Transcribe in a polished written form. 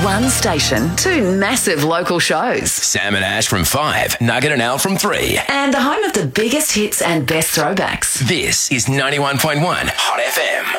One station, two massive local shows. Sam and Ash from 5, Nugget and Al from 3. And the home of the biggest hits and best throwbacks. This is 91.1 Hot FM.